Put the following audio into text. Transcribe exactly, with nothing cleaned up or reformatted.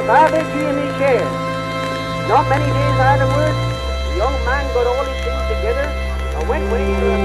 your father gave me share. Not many days afterwards, the young man got all his things together and went away to